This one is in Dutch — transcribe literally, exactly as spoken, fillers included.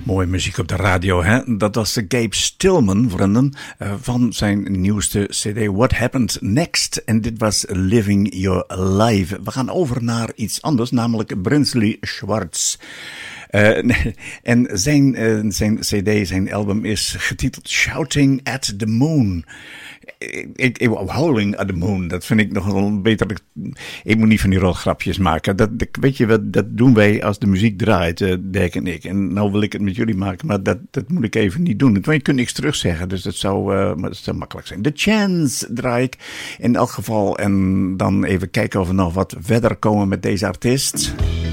Mooie muziek op de radio, hè? Dat was de Gabe Stillman, vrienden, uh, van zijn nieuwste cd What Happened Next. En dit was Living Your Life. We gaan over naar iets anders, namelijk Brinsley Schwarz. Uh, en zijn, uh, zijn cd, zijn album is getiteld Shouting at the Moon. Ik, ik, Howling at the Moon, dat vind ik nog wel beter. Ik moet niet van die rotgrapjes maken. Dat, weet je wat, dat doen wij als de muziek draait, uh, Dirk en ik. En nou wil ik het met jullie maken, maar dat, dat moet ik even niet doen. Want je kunt niks terugzeggen, dus dat zou, uh, maar dat zou makkelijk zijn. The Chance draai ik in elk geval. En dan even kijken of we nog wat verder komen met deze artiest.